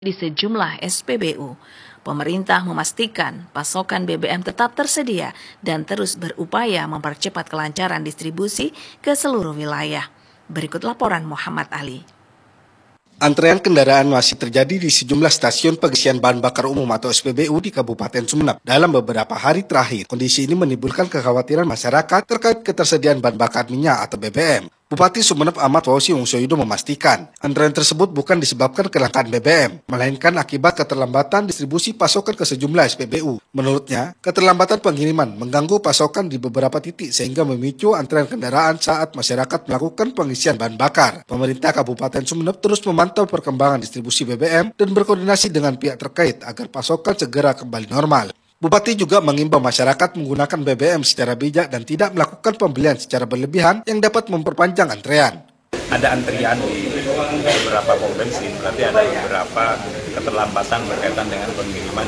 di sejumlah SPBU. Pemerintah memastikan pasokan BBM tetap tersedia dan terus berupaya mempercepat kelancaran distribusi ke seluruh wilayah. Berikut laporan Muhammad Ali. Antrean kendaraan masih terjadi di sejumlah stasiun pengisian bahan bakar umum atau SPBU di Kabupaten Sumeneb. Dalam beberapa hari terakhir, kondisi ini menimbulkan kekhawatiran masyarakat terkait ketersediaan bahan bakar minyak atau BBM. Bupati Sumeneb Ahmad Fauzi Wongsoyudo memastikan, antrean tersebut bukan disebabkan kelangkaan BBM, melainkan akibat keterlambatan distribusi pasokan ke sejumlah SPBU. Menurutnya, keterlambatan pengiriman mengganggu pasokan di beberapa titik sehingga memicu antrean kendaraan saat masyarakat melakukan pengisian bahan bakar. Pemerintah Kabupaten Sumeneb terus memantau perkembangan distribusi BBM dan berkoordinasi dengan pihak terkait agar pasokan segera kembali normal. Bupati juga mengimbau masyarakat menggunakan BBM secara bijak dan tidak melakukan pembelian secara berlebihan yang dapat memperpanjang antrean. Ada antrian di beberapa pom bensin, berarti ada beberapa keterlambatan berkaitan dengan pengiriman.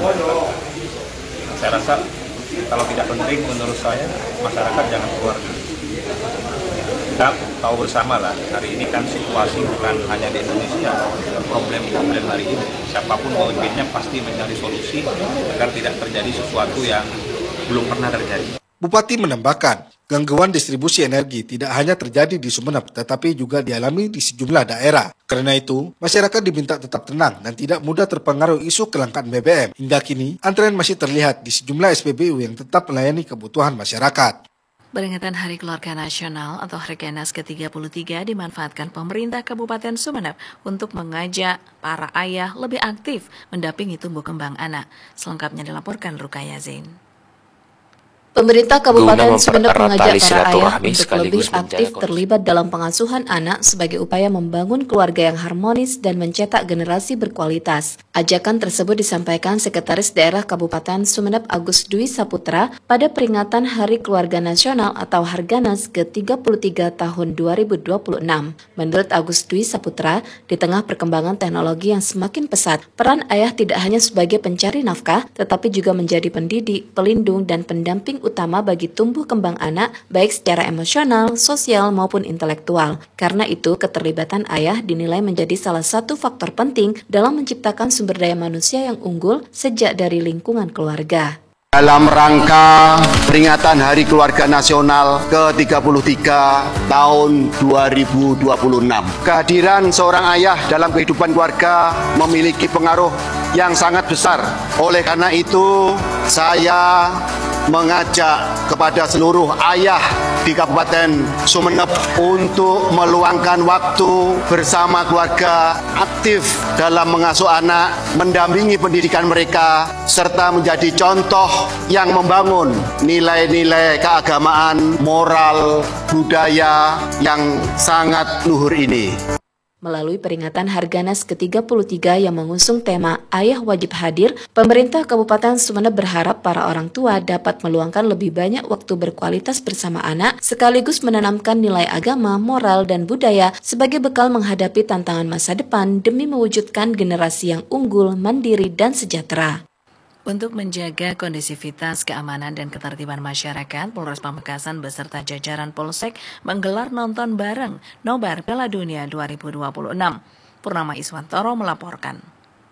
Saya rasa kalau tidak penting menurut saya masyarakat jangan keluar. Kita tahu bersama lah, hari ini kan situasi bukan hanya di Indonesia, problem-problem hari ini. Siapapun pemimpinnya pasti mencari solusi agar tidak terjadi sesuatu yang belum pernah terjadi. Bupati menambahkan, gangguan distribusi energi tidak hanya terjadi di Sumeneb, tetapi juga dialami di sejumlah daerah. Karena itu, masyarakat diminta tetap tenang dan tidak mudah terpengaruh isu kelangkaan BBM. Hingga kini, antrean masih terlihat di sejumlah SPBU yang tetap melayani kebutuhan masyarakat. Peringatan Hari Keluarga Nasional atau Harganas ke-33 dimanfaatkan pemerintah Kabupaten Sumeneb untuk mengajak para ayah lebih aktif mendampingi tumbuh kembang anak. Selengkapnya dilaporkan Rukaya Zain. Pemerintah Kabupaten Sumeneb mengajak para ayah untuk lebih aktif terlibat dalam pengasuhan anak sebagai upaya membangun keluarga yang harmonis dan mencetak generasi berkualitas. Ajakan tersebut disampaikan Sekretaris Daerah Kabupaten Sumeneb Agus Dwi Saputra pada peringatan Hari Keluarga Nasional atau Harganas ke-33 tahun 2026. Menurut Agus Dwi Saputra, di tengah perkembangan teknologi yang semakin pesat, peran ayah tidak hanya sebagai pencari nafkah, tetapi juga menjadi pendidik, pelindung, dan pendamping utama bagi tumbuh kembang anak, baik secara emosional, sosial, maupun intelektual. Karena itu, keterlibatan ayah dinilai menjadi salah satu faktor penting dalam menciptakan sumber daya manusia yang unggul sejak dari lingkungan keluarga. Dalam rangka peringatan Hari Keluarga Nasional ke-33 tahun 2026, kehadiran seorang ayah dalam kehidupan keluarga memiliki pengaruh yang sangat besar. Oleh karena itu, saya mengajak kepada seluruh ayah di Kabupaten Sumeneb untuk meluangkan waktu bersama keluarga, aktif dalam mengasuh anak, mendampingi pendidikan mereka, serta menjadi contoh yang membangun nilai-nilai keagamaan, moral, budaya yang sangat luhur ini. Melalui peringatan Harganas ke-33 yang mengusung tema Ayah Wajib Hadir, pemerintah Kabupaten Sumeneb berharap para orang tua dapat meluangkan lebih banyak waktu berkualitas bersama anak, sekaligus menanamkan nilai agama, moral, dan budaya sebagai bekal menghadapi tantangan masa depan demi mewujudkan generasi yang unggul, mandiri, dan sejahtera. Untuk menjaga kondisivitas, keamanan, dan ketertiban masyarakat, Polres Pamekasan beserta jajaran Polsek menggelar nonton bareng Nobar Piala Dunia 2026. Purnama Iswantoro melaporkan.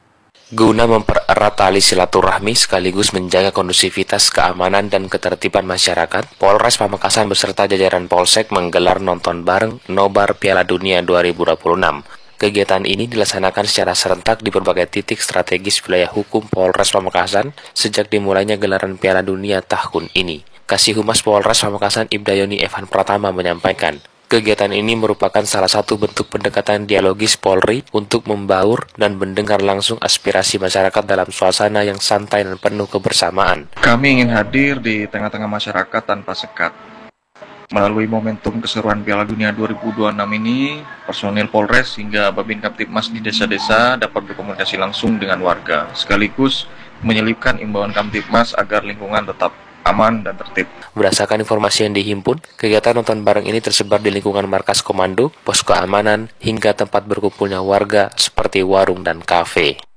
Guna mempererat tali silaturahmi sekaligus menjaga kondusivitas, keamanan, dan ketertiban masyarakat, Polres Pamekasan beserta jajaran Polsek menggelar nonton bareng Nobar Piala Dunia 2026. Kegiatan ini dilaksanakan secara serentak di berbagai titik strategis wilayah hukum Polres Pamekasan sejak dimulainya gelaran Piala Dunia tahun ini. Kasih Humas Polres Pamekasan Ibdayoni Evan Pratama menyampaikan, kegiatan ini merupakan salah satu bentuk pendekatan dialogis Polri untuk membaur dan mendengar langsung aspirasi masyarakat dalam suasana yang santai dan penuh kebersamaan. Kami ingin hadir di tengah-tengah masyarakat tanpa sekat. Melalui momentum keseruan Piala Dunia 2026 ini, personil Polres hingga Babin Kamtibmas di desa-desa dapat berkomunikasi langsung dengan warga, sekaligus menyelipkan imbauan Kamtibmas agar lingkungan tetap aman dan tertib. Berdasarkan informasi yang dihimpun, kegiatan nonton bareng ini tersebar di lingkungan markas komando, pos keamanan, hingga tempat berkumpulnya warga seperti warung dan kafe.